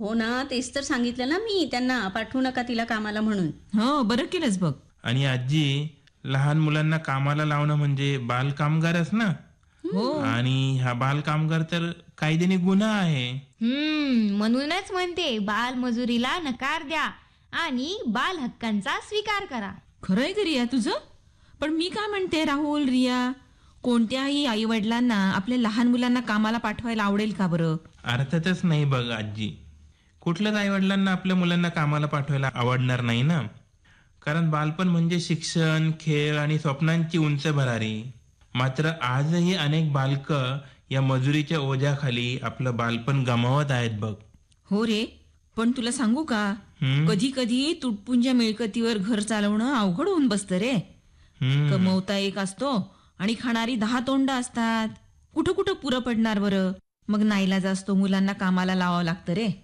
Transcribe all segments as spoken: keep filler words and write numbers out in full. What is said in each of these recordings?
हो ना, तेच तर सांगितलं ना मी त्यांना, पाठवू नका तिला कामाला म्हणून. हो, बरं केलंच बघ. आणि आजी, लहान मुलांना कामाला लावणं म्हणजे बाल कामगारच ना. हो. आणि हा बाल कामगार तर कायद्याने गुन्हा आहे. हम्म म्हणूनच म्हणते बाल मजुरीला नकार द्या आणि बाल हक्कांचा स्वीकार करा. खरंय ग रिया तुझं. पण मी काय म्हणते राहुल, रिया, कोणत्याही आई वडिलांना आपल्या लहान मुलांना कामाला पाठवायला आवडेल का बरं? अर्थातच नाही बघ आजी. कुठल्याच आई वडिलांना आपल्या मुलांना कामाला पाठवायला आवडणार नाही ना. कारण बालपण म्हणजे शिक्षण, खेळ आणि स्वप्नांची उंच भरारी. मात्र आजही अनेक बालकं या मजुरीच्या ओझ्याखाली आपलं बालपण गमावत आहेत बघ. हो रे, पण तुला सांगू का, हम्म, कधी कधी तुटपुंज्या मिळकतीवर घर चालवणं अवघड होऊन बसतं रे. हम्म. कमवता एक असतो आणि खाणारी दहा तोंड असतात. कुठं कुठं पुरं पडणार बरं. मग नाईलाज असतो, मुलांना कामाला लावावं लागतं रे.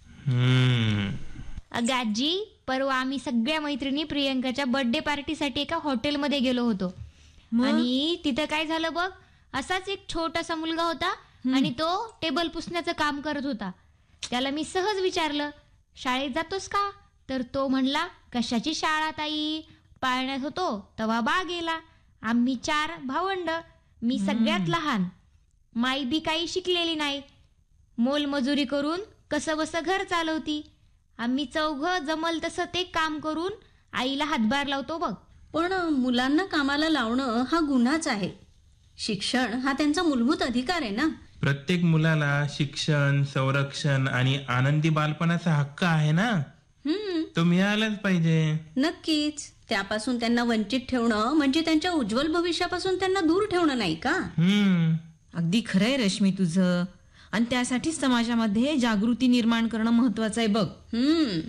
हम्म. अगं आजी, परवा आम्ही सगळ्या मैत्रिणी प्रियंकाच्या बर्थडे पार्टीसाठी एका हॉटेलमध्ये गेलो होतो. मग? आणि तिथं काय झालं बघ, असाच एक छोटासा मुलगा होता आणि तो टेबल पुसण्याचं काम करत होता. त्याला मी सहज विचारलं, शाळेत जातोस का? तर तो म्हणला, कशाची शाळा ताई, पाळण्यात होतो तवा बा गेला. आम्ही चार भावंड, मी सगळ्यात लहान, माई बी काही शिकलेली नाही, मोलमजुरी करून कसं बसं घर चालवती. आम्ही चौघं जमल तसं ते काम करून आईला हातभार लावतो बघ. पण मुलांना कामाला लावणं हा गुन्हाच आहे. शिक्षण हा त्यांचा मूलभूत अधिकार आहे ना. प्रत्येक मुलाला शिक्षण, संरक्षण आणि आनंदी बालपणाचा हक्क आहे ना. हम्म, तो मिळालाच पाहिजे. नक्कीच. त्यापासून त्यांना वंचित ठेवणं म्हणजे त्यांच्या उज्ज्वल भविष्यापासून त्यांना दूर ठेवणं नाही का? हम्म. अगदी खरंय रश्मी तुझं. आणि त्यासाठीच समाजामध्ये जागृती निर्माण करणं महत्वाचं आहे बघ. हम्म,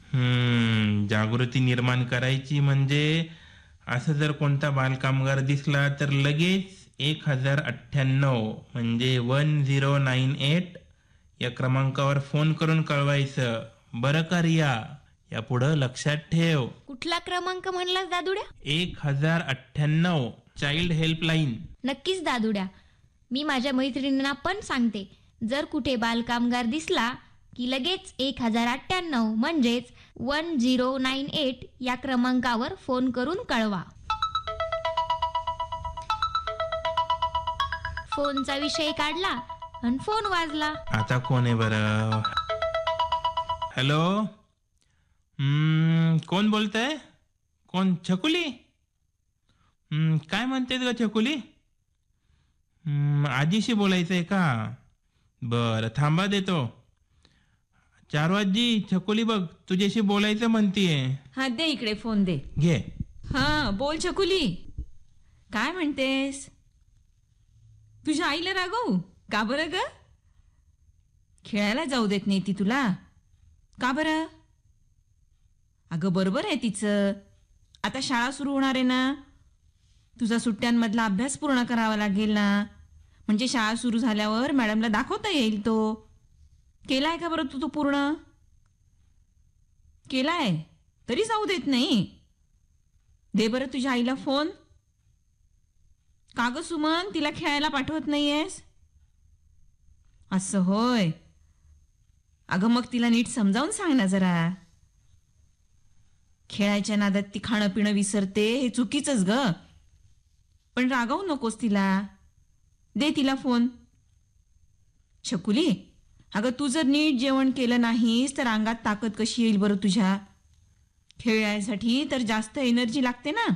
हम्म. जागृती निर्माण करायची म्हणजे असं जर कोणता बालकामगार दिसला तर लगेच एक हजार अठ्ठ्याण्णव म्हणजे वन झिरो नाईन एट या क्रमांकावर फोन करून कळवायचं. बरं का रिया, या पुढं लक्षात ठेव. कुठला क्रमांक म्हणलास दादुड्या? एक हजार अठ्ठ्याण्णव, चाइल्ड हेल्पलाईन. नक्कीच दादुड्या, मी माझ्या मैत्रिणींना पण सांगते, जर कुठे बालकामगार दिसला की लगेच एक हजार अठ्ठ्याण्णव म्हणजेच वन झिरो नाईन एट या क्रमांकावर फोन करून कळवा. फोनचा विषय काढला आणि फोन वाजला. आता कोण आहे बरं? हॅलो, हम्म, कोण बोलतंय? कोण? छकुली? हम्म, काय म्हणतेस ग छकुली? हम्म, आजीशी बोलायचंय का? बरं, थांबा देतो. चारुआजी, छकुली बघ तुझ्याशी बोलायचं म्हणतीये. हा, दे इकडे फोन दे. घे. हा, बोल छकुली, काय म्हणतेस? तुझ्या आईला रागवू का बरं ग? खेळायला जाऊ देत नाही ती तुला का बरं? अगं बरोबर आहे तिचं. आता शाळा सुरू होणार आहे ना, तुझा सुट्ट्यांमधला अभ्यास पूर्ण करावा लागेल ना. म्हणजे शाळा सुरू झाल्यावर मॅडमला दाखवता येईल तो. केलाय का बरं तू तो पूर्ण? केलाय तरी जाऊ देत नाही. दे बरं तुझ्या आईला फोन. का ग सुमन, तिला खेळायला पाठवत नाहीयेस? असं होय. अगं मग तिला नीट समजावून सांग ना जरा. खेळायच्या नादात ती खाणं पिणं विसरते, हे चुकीचंच ग. पण रागावू नकोस तिला. दे तिला फोन. छकुली, अगं तू जर नीट जेवण केलं नाहीस तर अंगात ताकद कशी येईल बरं तुझ्या? खेळायसाठी तर जास्त एनर्जी लागते ना.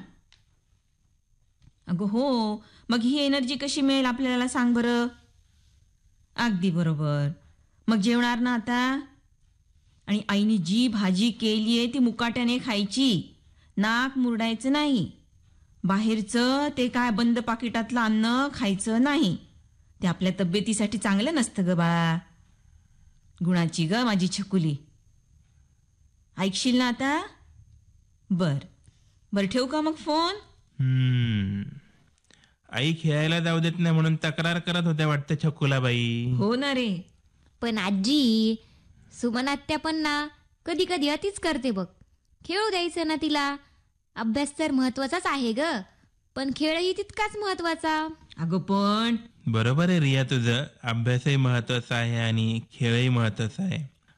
अगं हो, मग ही एनर्जी कशी मिळेल आपल्याला सांग बरं? अगदी बरोबर. मग जेवणार ना आता? आणि आईने जी भाजी केलीये ती मुकाट्याने खायची, नाक मुरडायचं नाही. बाहेरचं ते काय बंद पाकिटातलं अन्न खायचं नाही, ते आपल्या तब्येतीसाठी चांगलं नसतं ग बाळा. गुणाची ग माझी छकुली. ऐकशील ना आता? बर बर, ठेवू का मग फोन? हम्म. आई खेळायला जाऊ देत नाही म्हणून तक्रार करत होत्या वाटतं छकुलाबाई. हो ना रे. पण आजी, सुमन आत्या पण ना कधी कधी अतिच करते बघ. खेळू द्यायचं ना तिला. अभ्यास तर महत्वाचाच आहे ग, पण खेळही तितकाच महत्वाचा. अगं पण बरोबर आहे रिया तुझं. अभ्यासही महत्वाचा आहे आणि खेळही महत्वाचा आहे.